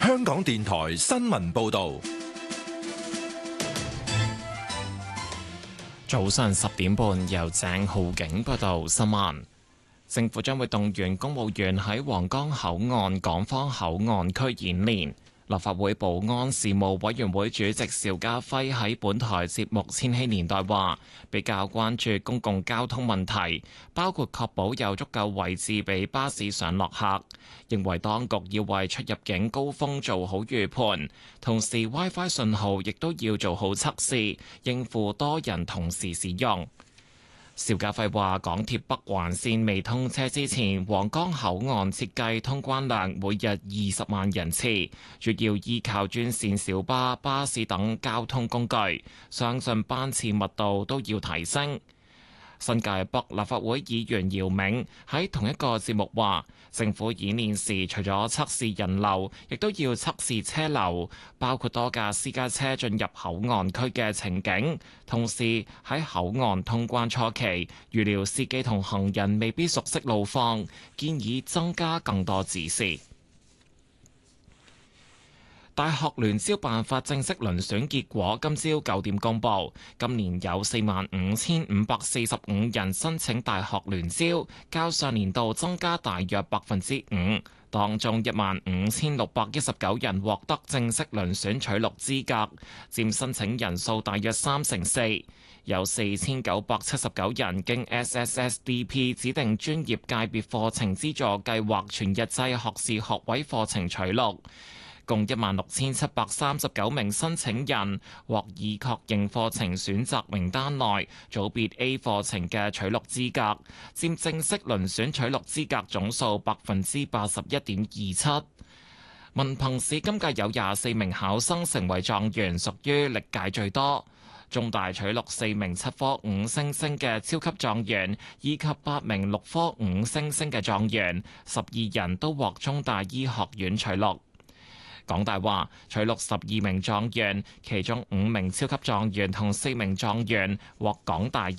香港電台新聞報道。 早上10點半，由鄭浩景報道新聞。政府將會動員公務員喺皇崗口岸港方口岸區演練。立法會保安事務委員會主席邵家輝喺本台節目《千禧年代》話，比較關注公共交通問題，包括確保有足夠位置俾巴士上落客。認為當局要為出入境高峰做好預判，同時 WiFi 信號亦都要做好測試，應付多人同時使用。邵家輝話：港鐵北環線未通車之前，皇崗口岸設計通關量每日20萬人次，主要依靠專線小巴、巴士等交通工具，相信班次密度都要提升。新界北立法會議員姚明喺同一個節目話，政府演練時除咗測試人流，亦都要測試車流，包括多架私家車進入口岸區嘅情景。同時喺口岸通關初期，預料司機同行人未必熟悉路況，建議增加更多指示。大學聯招辦法正式遴選結果今朝9點公佈，今年有45,545人申請大學聯招，較上年度增加大約5%。當中15,619人獲得正式遴選取錄資格，佔申請人數大約34%。有4,979人經 SSSDP 指定專業界別課程資助計劃全日制學士學位課程取錄。共16,739名申請人獲已確認課程選擇名單內組別 A 課程嘅取錄資格，佔正式遴選取錄資格總數81.27%。文憑試今屆有24名考生成為狀元，屬於歷屆最多。中大取錄4名7科5星星嘅超級狀元，以及8名6科5星星嘅狀元，12人都獲中大醫學院取錄。港大話取錄12名狀元，其中5名超級狀元同4名狀元獲港大醫